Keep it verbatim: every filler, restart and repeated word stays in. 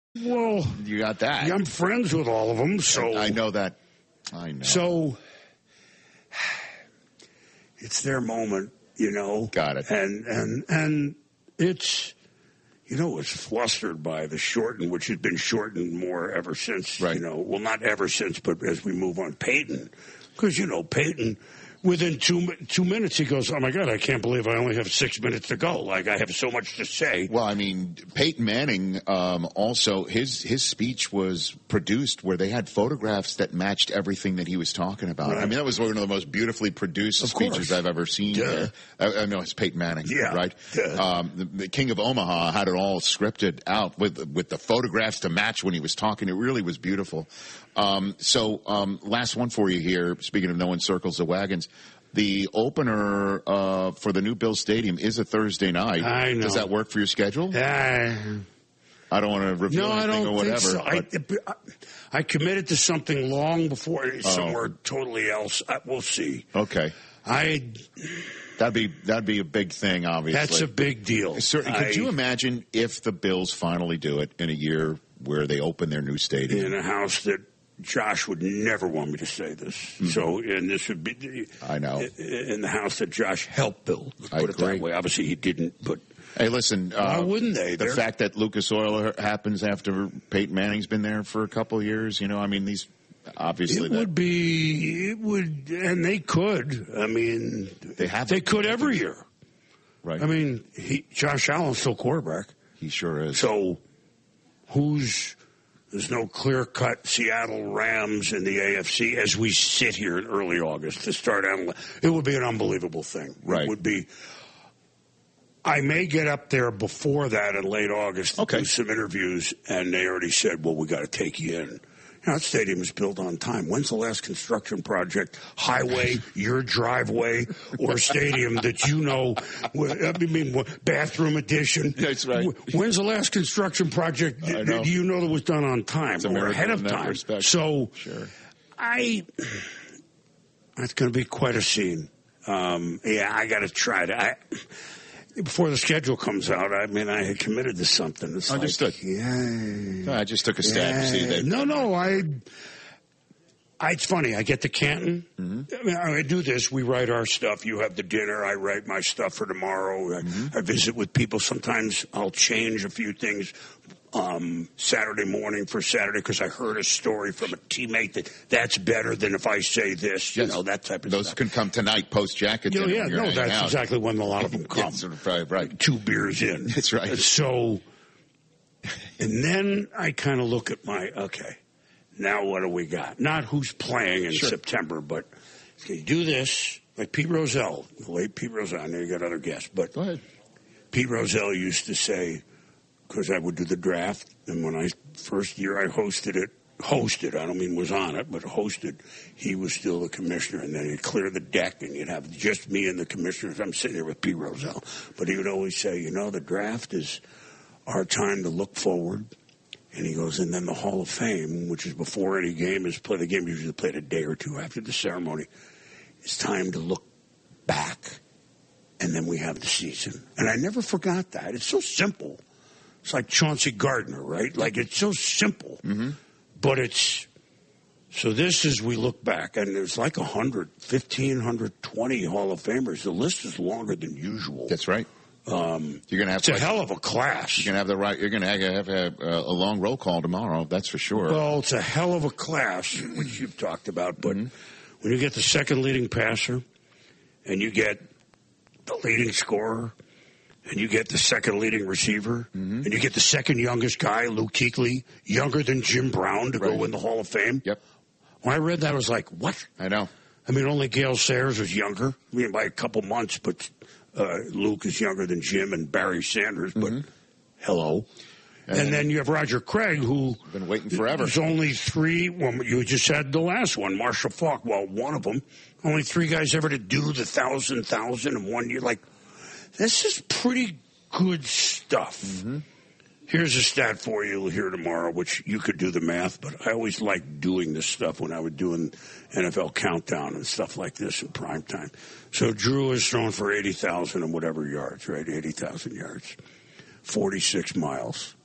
Well, you got that. Yeah, I'm friends with all of them, so I know that. I know. So it's their moment, you know. Got it. And and and it's, you know, it's flustered by the shortened, which has been shortened more ever since. Right. You know, well, not ever since, but as we move on, Peyton, because you know Peyton. Within two two minutes, he goes, "Oh my God, I can't believe I only have six minutes to go. Like I have so much to say." Well, I mean, Peyton Manning um, also his his speech was produced where they had photographs that matched everything that he was talking about. Right. I mean, that was one of the most beautifully produced of speeches course. I've ever seen. Duh. I, I know it's Peyton Manning, yeah, right? Um, the, the King of Omaha had it all scripted out with with the photographs to match when he was talking. It really was beautiful. Um, so, um, last one for you here. Speaking of no one circles the wagons, the opener uh, for the new Bill Stadium is a Thursday night. I know. Does that work for your schedule? Uh, I don't want to reveal no, anything I don't or whatever. Think so. I, I committed to something long before somewhere oh. totally else. I, we'll see. Okay. I. That'd be that'd be a big thing, obviously. That's a big deal. Certainly. Could I, you imagine if the Bills finally do it in a year where they open their new stadium in a house that Josh would never want me to say this. Mm-hmm. So, and this would be, I know, in the house that Josh helped build. Let's I put agree. it that way. Obviously, he didn't, but. Hey, listen. Why uh, wouldn't they? The They're... fact that Lucas Oil happens after Peyton Manning's been there for a couple of years, you know, I mean, these obviously. It that, would be, it would, and they could. I mean, they have. They could every year. Right. I mean, he, Josh Allen's still quarterback. He sure is. So, who's. There's no clear-cut Seattle Rams in the A F C as we sit here in early August to start out. It would be an unbelievable thing. Right. It would be. I may get up there before that in late August to okay. do some interviews, and they already said, well, we got to take you in. You know, that stadium is built on time. When's the last construction project, highway, your driveway, or stadium that you know, I mean, bathroom addition? That's right. When's the last construction project that do you know that was done on time or ahead of time? Respect. So, sure. I, that's going to be quite a scene. Um, yeah, I got to try to. I, Before the schedule comes out, I mean, I had committed to something. It's Understood. Like, yeah, I just took a stab yeah. to see that. No, no, I, I. It's funny. I get to Canton. Mm-hmm. I mean, I do this. We write our stuff. You have the dinner. I write my stuff for tomorrow. Mm-hmm. I, I visit with people. Sometimes I'll change a few things. Um, Saturday morning for Saturday because I heard a story from a teammate that that's better than if I say this, you yes. know, that type of Those stuff. Those can come tonight post jacket. You know, yeah, no, that's out. exactly when a lot of them come. Yes, right, right. Two beers in. That's right. So, and then I kind of look at my, okay, now what do we got? Not who's playing in sure. September, but can you do this? Like Pete Rozelle, the late Pete Rozelle. I know you got other guests, but go ahead. Pete Rozelle used to say, because I would do the draft, and when I first year I hosted it, hosted, I don't mean was on it, but hosted, he was still the commissioner, and then he'd clear the deck, and you'd have just me and the commissioners. I'm sitting there with Pete Rozelle, but he would always say, you know, the draft is our time to look forward, and he goes, and then the Hall of Fame, which is before any game is played, the game is usually played a day or two after the ceremony, it's time to look back, and then we have the season. And I never forgot that. It's so simple. It's like Chauncey Gardner, right? Like, it's so simple. Mm-hmm. But it's... So this is, we look back, and there's like one hundred, fifteen, one hundred twenty Hall of Famers. The list is longer than usual. That's right. Um, you're gonna have it's to, a hell of a class. You're going to have the right... You're going to have, have a, a long roll call tomorrow, that's for sure. Well, it's a hell of a class, which you've talked about. But mm-hmm. when you get the second leading passer, and you get the leading scorer, and you get the second leading receiver, mm-hmm. and you get the second youngest guy, Luke Kuechly, younger than Jim Brown, to right. go in the Hall of Fame. Yep. When I read that, I was like, what? I know. I mean, only Gale Sayers was younger, I mean, by a couple months, but uh, Luke is younger than Jim and Barry Sanders, but mm-hmm. hello. And, and then you have Roger Craig, who... Been waiting forever. There's only three... Well, you just had the last one, Marshall Faulk. Well, one of them. Only three guys ever to do the thousand, thousand in one year. Like, this is pretty good stuff. Mm-hmm. Here's a stat for you here tomorrow, which you could do the math, but I always liked doing this stuff when I was doing N F L Countdown and stuff like this in prime time. So Drew is thrown for eighty thousand and whatever yards, right? eighty thousand yards. forty-six miles.